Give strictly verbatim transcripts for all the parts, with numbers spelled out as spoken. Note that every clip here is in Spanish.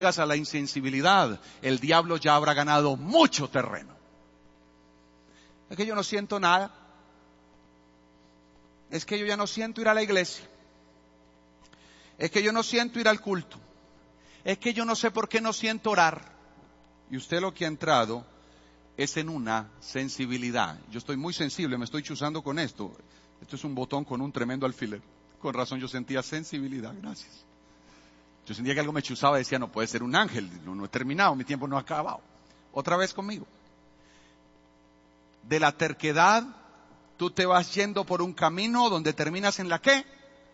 a la insensibilidad, el diablo ya habrá ganado mucho terreno. Es que yo no siento nada. Es que yo ya no siento ir a la iglesia. Es que yo no siento ir al culto. Es que yo no sé por qué no siento orar. Y usted lo que ha entrado es en una sensibilidad. Yo estoy muy sensible, me estoy chuzando con esto. Esto es un botón con un tremendo alfiler. Con razón yo sentía sensibilidad, gracias. Yo sentía que algo me chuzaba y decía, no puede ser un ángel, no, no he terminado, mi tiempo no ha acabado. Otra vez conmigo. De la terquedad, tú te vas yendo por un camino donde terminas en la ¿qué?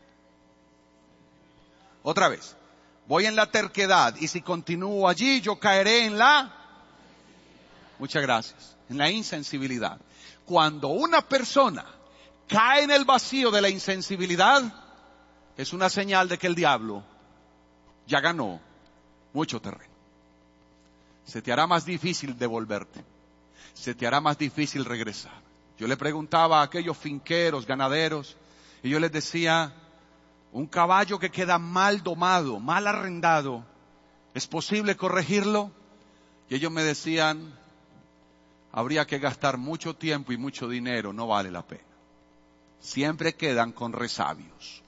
Otra vez. Voy en la terquedad y si continúo allí, yo caeré en la... Muchas gracias. En la insensibilidad. Cuando una persona cae en el vacío de la insensibilidad, es una señal de que el diablo ya ganó mucho terreno. Se te hará más difícil devolverte. Se te hará más difícil regresar. Yo le preguntaba a aquellos finqueros, ganaderos, y yo les decía, un caballo que queda mal domado, mal arrendado, ¿es posible corregirlo? Y ellos me decían, habría que gastar mucho tiempo y mucho dinero, no vale la pena. Siempre quedan con resabios.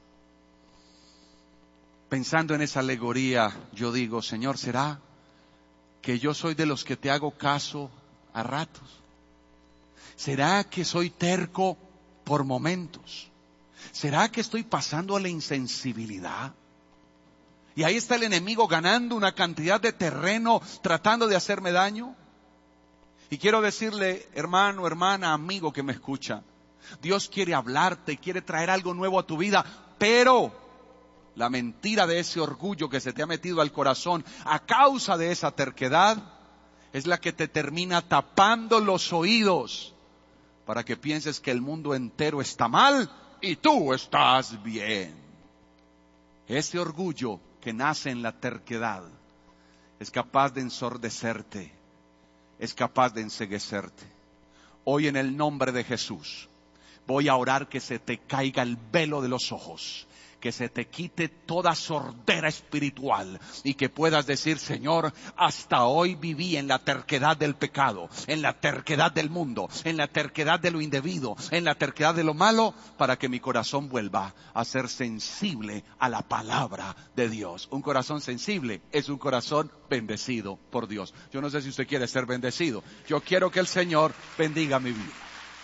Pensando en esa alegoría, yo digo, Señor, ¿será que yo soy de los que te hago caso a ratos? ¿Será que soy terco por momentos? ¿Será que estoy pasando a la insensibilidad? Y ahí está el enemigo ganando una cantidad de terreno, tratando de hacerme daño. Y quiero decirle, hermano, hermana, amigo que me escucha, Dios quiere hablarte, quiere traer algo nuevo a tu vida, pero la mentira de ese orgullo que se te ha metido al corazón a causa de esa terquedad es la que te termina tapando los oídos para que pienses que el mundo entero está mal y tú estás bien. Ese orgullo que nace en la terquedad es capaz de ensordecerte, es capaz de enceguecerte. Hoy en el nombre de Jesús voy a orar que se te caiga el velo de los ojos, que se te quite toda sordera espiritual y que puedas decir, Señor, hasta hoy viví en la terquedad del pecado, en la terquedad del mundo, en la terquedad de lo indebido, en la terquedad de lo malo, para que mi corazón vuelva a ser sensible a la palabra de Dios. Un corazón sensible es un corazón bendecido por Dios. Yo no sé si usted quiere ser bendecido. Yo quiero que el Señor bendiga mi vida.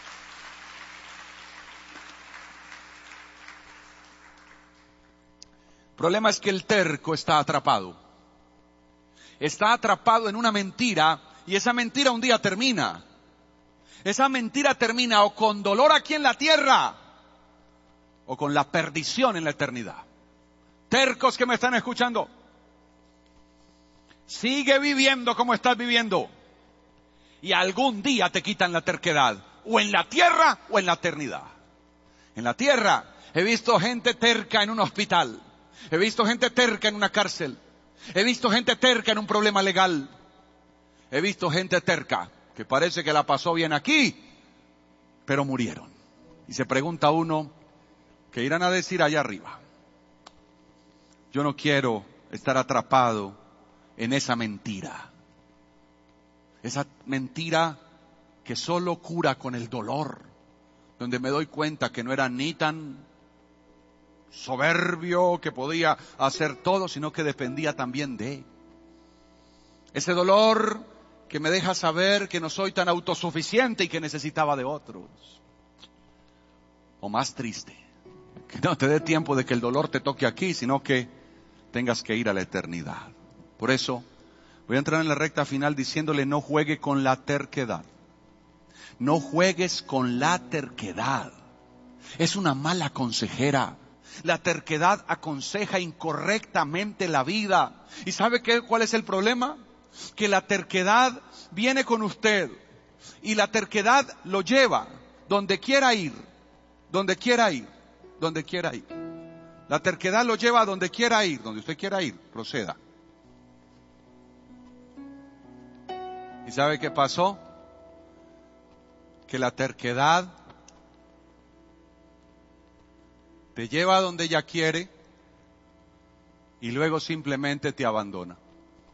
El problema es que el terco está atrapado. Está atrapado en una mentira y esa mentira un día termina. Esa mentira termina o con dolor aquí en la tierra o con la perdición en la eternidad. Tercos que me están escuchando, sigue viviendo como estás viviendo y algún día te quitan la terquedad, o en la tierra o en la eternidad. En la tierra he visto gente terca en un hospital. He visto gente terca en una cárcel. He visto gente terca en un problema legal. He visto gente terca que parece que la pasó bien aquí, pero murieron. Y se pregunta uno, ¿qué irán a decir allá arriba? Yo no quiero estar atrapado en esa mentira. Esa mentira que solo cura con el dolor. Donde me doy cuenta que no era ni tan soberbio que podía hacer todo, sino que dependía también de ese dolor que me deja saber que no soy tan autosuficiente y que necesitaba de otros. O más triste, que no te dé tiempo de que el dolor te toque aquí, sino que tengas que ir a la eternidad. Por eso voy a entrar en la recta final diciéndole, no juegue con la terquedad. No juegues con la terquedad. Es una mala consejera. La terquedad aconseja incorrectamente la vida. ¿Y sabe qué, cuál es el problema? Que la terquedad viene con usted y la terquedad lo lleva donde quiera ir, donde quiera ir, donde quiera ir. La terquedad lo lleva a donde quiera ir, donde usted quiera ir, proceda. ¿Y sabe qué pasó? Que la terquedad te lleva a donde ella quiere y luego simplemente te abandona.